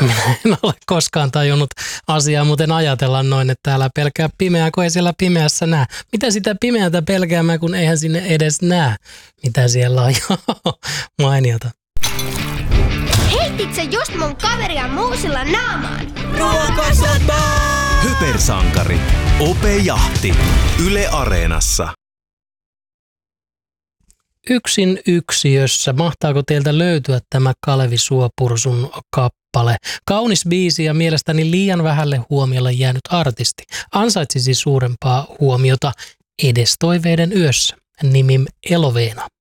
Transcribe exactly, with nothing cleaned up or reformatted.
Minä en ole koskaan tajunnut asiaa muuten ajatella noin, että täällä pelkää pimeää, kun ei siellä pimeässä näe. Mitä sitä pimeätä pelkäämään, kun eihän sinne edes näe, mitä siellä on. Mainiota. Heitit sä just mun kaveria muusilla naamaan? Ruokasota! Hypersankari. Ope Jahti. Yle Areenassa. Yksin yksiössä. Mahtaako teiltä löytyä tämä Kalevi Suopursun kappale? Kaunis biisi ja mielestäni liian vähälle huomiolle jäänyt artisti. Ansaitsisi suurempaa huomiota edes toiveiden yössä. Nimim Eloveena.